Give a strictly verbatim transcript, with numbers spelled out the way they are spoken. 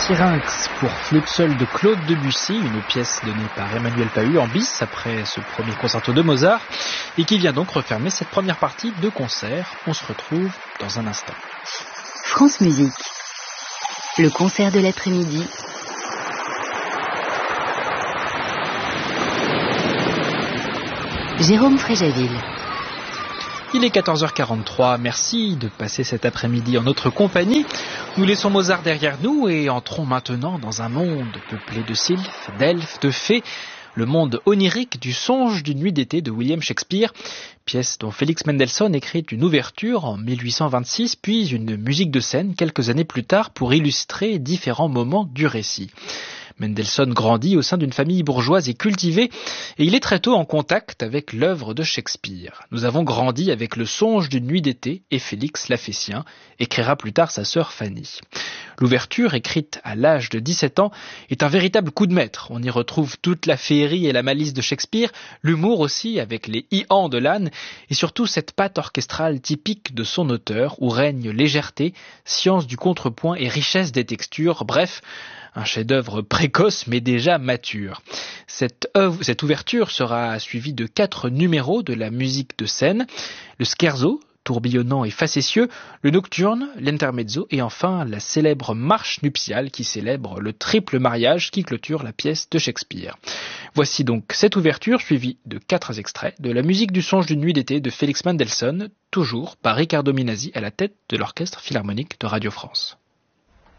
Syrinx pour flûte seule de Claude Debussy, une pièce donnée par Emmanuel Pahud en bis après ce premier concerto de Mozart et qui vient donc refermer cette première partie de concert. On se retrouve dans un instant. France Musique, le concert de l'après-midi. Jérôme Fréjaville. Il est quatorze heures quarante-trois, merci de passer cet après-midi en notre compagnie. Nous laissons Mozart derrière nous et entrons maintenant dans un monde peuplé de sylphes, d'elfes, de fées, le monde onirique du songe d'une nuit d'été de William Shakespeare, pièce dont Félix Mendelssohn écrit une ouverture en mille huit cent vingt-six, puis une musique de scène quelques années plus tard pour illustrer différents moments du récit. Mendelssohn grandit au sein d'une famille bourgeoise et cultivée, et il est très tôt en contact avec l'œuvre de Shakespeare. Nous avons grandi avec le songe d'une nuit d'été, et Félix l'a fait sien, écrira plus tard sa sœur Fanny. L'ouverture, écrite à l'âge de dix-sept ans, est un véritable coup de maître. On y retrouve toute la féerie et la malice de Shakespeare, l'humour aussi avec les i-ans de l'âne, et surtout cette patte orchestrale typique de son auteur, où règne légèreté, science du contrepoint et richesse des textures, bref, un chef-d'œuvre précoce mais déjà mature. Cette, oeuvre, cette ouverture sera suivie de quatre numéros de la musique de scène, le scherzo, tourbillonnant et facétieux, le nocturne, l'intermezzo et enfin la célèbre marche nuptiale qui célèbre le triple mariage qui clôture la pièce de Shakespeare. Voici donc cette ouverture suivie de quatre extraits de la musique du songe d'une nuit d'été de Félix Mendelssohn, toujours par Riccardo Minasi à la tête de l'Orchestre Philharmonique de Radio France.